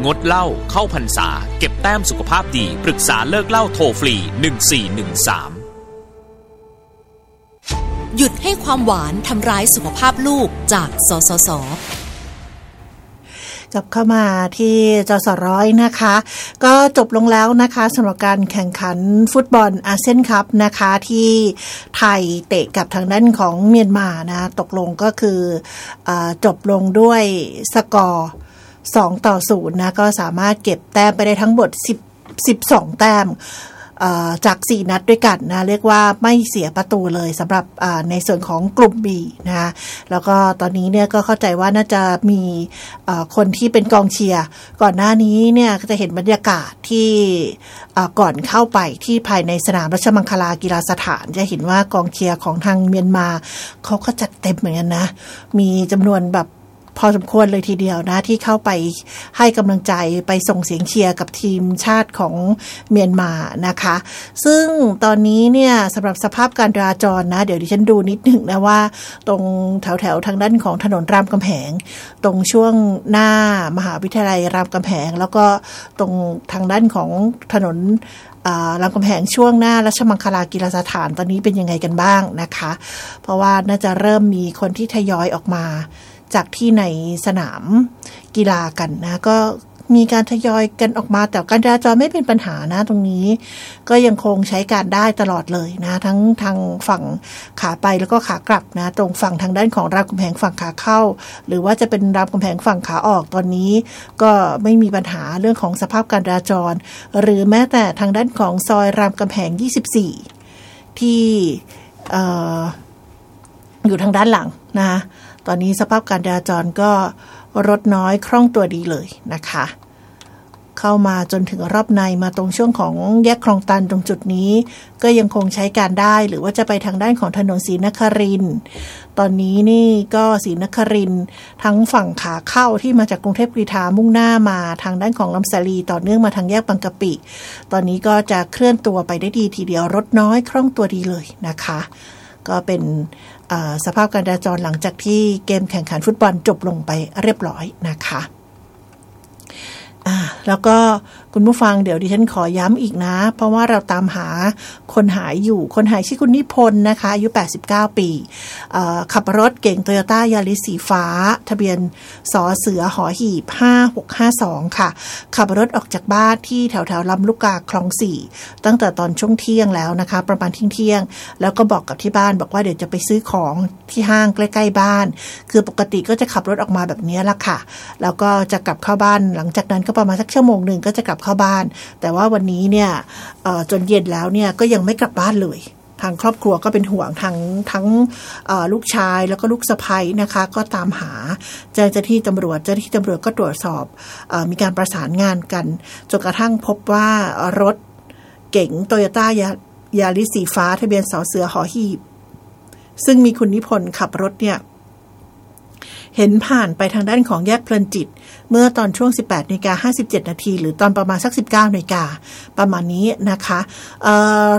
งดเหล้าเข้าพรรษาเก็บแต้มสุขภาพดีปรึกษาเลิกเหล้าโทรฟรี1413 หยุดให้ความหวานทำร้ายสุขภาพลูกจากสสส. กลับเข้ามาที่จสร้อยนะคะก็จบลงแล้วนะคะสำหรับการแข่งขันฟุตบอลอาเซียนคัพนะคะที่ไทยเตะกับทางด้านของเมียนมานะตกลงก็คือจบลงด้วยสกอร์2-0นะก็สามารถเก็บแต้มไปได้ทั้งหมด12แต้มจาก4นัดด้วยกันนะเรียกว่าไม่เสียประตูเลยสำหรับในส่วนของกลุ่ม B นะคะแล้วก็ตอนนี้เนี่ยก็เข้าใจว่าน่าจะมีคนที่เป็นกองเชียร์ก่อนหน้านี้เนี่ยจะเห็นบรรยากาศที่ก่อนเข้าไปที่ภายในสนามราชมังคลากีฬาสถานจะเห็นว่ากองเชียร์ของทางเมียนมาเขาก็จัดเต็มเหมือนกันนะมีจำนวนแบบพอสมควรเลยทีเดียวนะที่เข้าไปให้กำลังใจไปส่งเสียงเชียร์กับทีมชาติของเมียนมานะคะซึ่งตอนนี้เนี่ยสำหรับสภาพการจราจรนะเดี๋ยวดิฉันดูนิดหนึ่งนะว่าตรงแถวทางด้านของถนนรามคำแหงตรงช่วงหน้ามหาวิทยาลัยรามคำแหงแล้วก็ตรงทางด้านของถนนรามคำแหงช่วงหน้าราชมังคลากีฬาสถานตอนนี้เป็นยังไงกันบ้างนะคะเพราะว่าน่าจะเริ่มมีคนที่ทยอยออกมาจากที่ในสนามกีฬากันนะก็มีการทยอยกันออกมาแต่การจราจรไม่เป็นปัญหานะตรงนี้ก็ยังคงใช้การได้ตลอดเลยนะทั้งทางฝั่งขาไปแล้วก็ขากลับนะตรงฝั่งทางด้านของรามคำแหงฝั่งขาเข้าหรือว่าจะเป็นรามคำแหงฝั่งขาออกตอนนี้ก็ไม่มีปัญหาเรื่องของสภาพการจราจรหรือแม้แต่ทางด้านของซอยรามคำแหง24ที่อยู่ทางด้านหลังนะตอนนี้สภาพการจราจรก็รถน้อยคล่องตัวดีเลยนะคะเข้ามาจนถึงรอบในมาตรงช่วงของแยกคลองตันตรงจุดนี้ก็ยังคงใช้การได้หรือว่าจะไปทางด้านของถนนศรีนครินทร์ตอนนี้นี่ก็ศรีนครินทร์ทั้งฝั่งขาเข้าที่มาจากกรุงเทพกรีฑามุ่งหน้ามาทางด้านของลำสาลีต่อเนื่องมาทางแยกบางกะปิตอนนี้ก็จะเคลื่อนตัวไปได้ดีทีเดียวรถน้อยคล่องตัวดีเลยนะคะก็เป็นสภาพการจราจรหลังจากที่เกมแข่งขันฟุตบอลจบลงไปเรียบร้อยนะคะแล้วก็คุณผู้ฟังเดี๋ยวดิฉันขอย้ำอีกนะเพราะว่าเราตามหาคนหายอยู่คนหายชื่อคุณนิพนธ์นะคะอายุ89ปีขับรถเก๋ง Toyota Yaris สีฟ้าทะเบียนสเสือหอหีบ5652ค่ะขับรถออกจากบ้านที่แถวๆลำลูกกาคลอง4ตั้งแต่ตอนช่วงเที่ยงแล้วนะคะประมาณเที่ยงแล้วก็บอกกับที่บ้านบอกว่าเดี๋ยวจะไปซื้อของที่ห้างใกล้ๆบ้านคือปกติก็จะขับรถออกมาแบบนี้ละค่ะแล้วก็จะกลับเข้าบ้านหลังจากนั้นก็ประมาณสักชั่วโมงนึงก็จะกลับเข้าบ้านแต่ว่าวันนี้เนี่ยจนเย็นแล้วเนี่ยก็ยังไม่กลับบ้านเลยทางครอบครัวก็เป็นห่วงทั้งลูกชายแล้วก็ลูกสะใภ้นะคะก็ตามหาเจ้าหน้าที่ตำรวจก็ตรวจสอบมีการประสานงานกันจนกระทั่งพบว่ารถเก๋ง Toyota Yaris สีฟ้าทะเบียนสเสือหอหีบซึ่งมีคุณนิพนธ์ขับรถเนี่ยเห็นผ่านไปทางด้านของแยกเพลินจิตเมื่อตอนช่วง 18:57 น.หรือตอนประมาณสัก 19:00 น.ประมาณนี้นะคะ